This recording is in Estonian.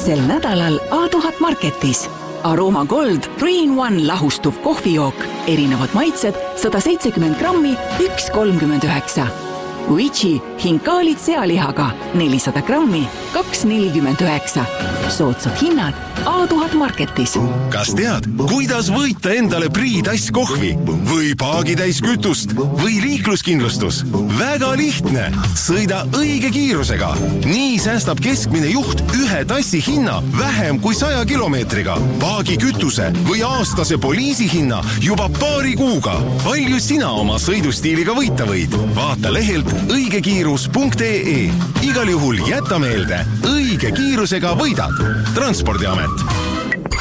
sel nädalal A1000 Marketis. Aroma Gold 3-in-1 lahustuv kohvijook. Erinevad maitsed 170 grammi, 1,39. Uichi hinkaalid sealihaga 400 grammi, 2,49. Soodsad hinnad A1000 Marketis. Kas tead, kuidas võita endale priitäis kohvi või paagitäis kütust või liikluskindlustus? Väga lihtne. Sõida õige kiirusega. Nii säästab keskmine juht ühe tassi hinna vähem kui 100 kilomeetriga. Paagi kütuse või aastase poliisi hinna juba paari kuuga. Palju sina oma sõidustiiliga võita võid? Vaata lehelt õigekiirus.ee. Igal juhul jäta meelde, õige kiirusega võidad. Transpordiamet.